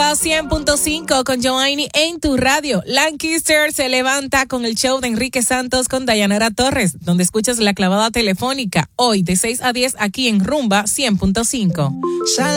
Rumba 100.5 con Joanny en tu radio. Lancaster se levanta con el show de Enrique Santos con Dayanara Torres, donde escuchas la clavada telefónica hoy de 6 a 10 aquí en Rumba 100.5.